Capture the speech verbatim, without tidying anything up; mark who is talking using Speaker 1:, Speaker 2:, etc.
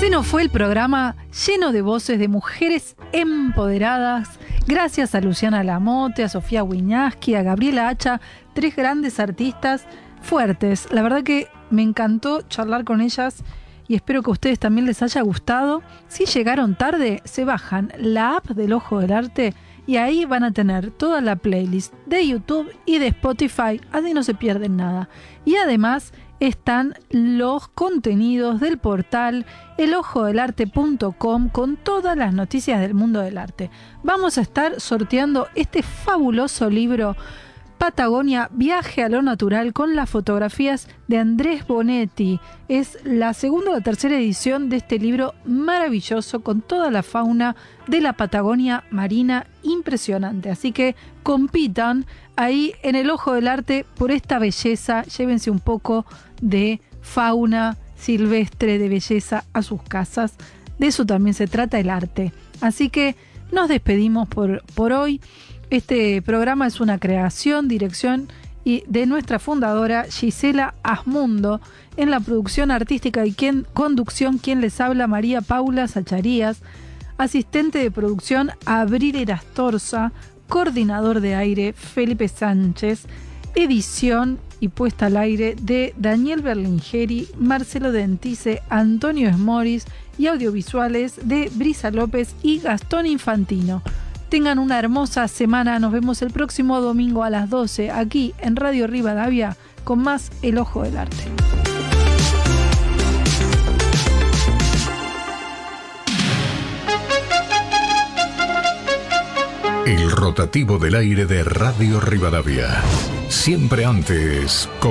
Speaker 1: Se nos fue el programa lleno de voces de mujeres empoderadas. Gracias a Luciana Lamote, a Sofía Wiñaski, a Gabriela Hacha, tres grandes artistas fuertes. La verdad que me encantó charlar con ellas y espero que a ustedes también les haya gustado. Si llegaron tarde, se bajan la app del Ojo del Arte y ahí van a tener toda la playlist de YouTube y de Spotify, así no se pierden nada. Y además están los contenidos del portal el ojo del arte punto com con todas las noticias del mundo del arte. Vamos a estar sorteando este fabuloso libro Patagonia, Viaje a lo Natural, con las fotografías de Andrés Bonetti. Es la segunda o la tercera edición de este libro maravilloso con toda la fauna de la Patagonia marina impresionante. Así que compitan ahí en el Ojo del Arte por esta belleza. Llévense un poco de fauna silvestre, de belleza a sus casas. De eso también se trata el arte. Así que nos despedimos por, por hoy. Este programa es una creación, dirección y de nuestra fundadora Gisela Asmundo. En la producción artística y quien, conducción, quien les habla, María Paula Zacharías. Asistente de producción, Abril Erastorza. Coordinador de aire, Felipe Sánchez. Edición y puesta al aire de Daniel Berlingeri, Marcelo Dentice, Antonio Esmoris y audiovisuales de Brisa López y Gastón Infantino. Tengan una hermosa semana. Nos vemos el próximo domingo a las doce aquí en Radio Rivadavia con más El Ojo del Arte.
Speaker 2: El rotativo del aire de Radio Rivadavia. Siempre antes con